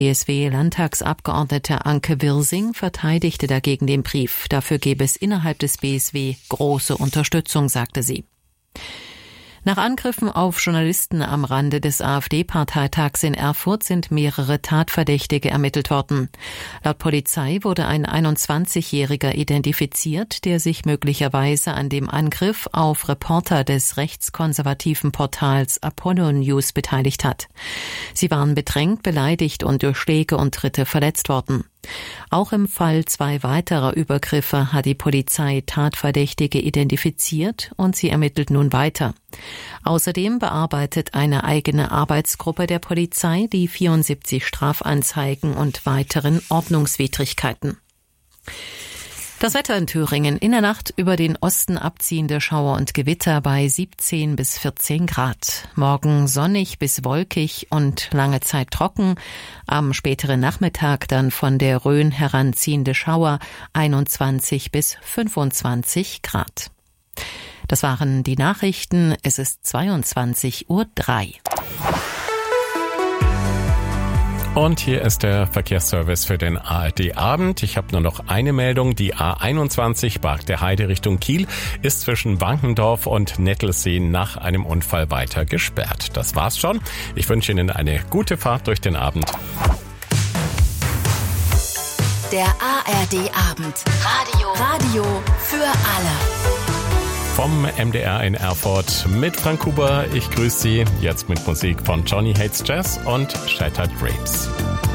BSW-Landtagsabgeordnete Anke Wirsing verteidigte dagegen den Brief. Dafür gebe es innerhalb des BSW große Unterstützung, sagte sie. Nach Angriffen auf Journalisten am Rande des AfD-Parteitags in Erfurt sind mehrere Tatverdächtige ermittelt worden. Laut Polizei wurde ein 21-Jähriger identifiziert, der sich möglicherweise an dem Angriff auf Reporter des rechtskonservativen Portals Apollo News beteiligt hat. Sie waren bedrängt, beleidigt und durch Schläge und Tritte verletzt worden. Auch im Fall 2 weiterer Übergriffe hat die Polizei Tatverdächtige identifiziert und sie ermittelt nun weiter. Außerdem bearbeitet eine eigene Arbeitsgruppe der Polizei die 74 Strafanzeigen und weiteren Ordnungswidrigkeiten. Das Wetter in Thüringen: in der Nacht über den Osten abziehende Schauer und Gewitter bei 17 bis 14 Grad. Morgen sonnig bis wolkig und lange Zeit trocken. Am späteren Nachmittag dann von der Rhön heranziehende Schauer, 21 bis 25 Grad. Das waren die Nachrichten. Es ist 22:03 Uhr. Und hier ist der Verkehrsservice für den ARD-Abend. Ich habe nur noch eine Meldung. Die A21 Barg der Heide Richtung Kiel ist zwischen Wankendorf und Nettelsee nach einem Unfall weiter gesperrt. Das war's schon. Ich wünsche Ihnen eine gute Fahrt durch den Abend. Der ARD-Abend. Radio für alle. Vom MDR in Erfurt mit Frank Huber. Ich grüße Sie jetzt mit Musik von Johnny Hates Jazz und Shattered Dreams.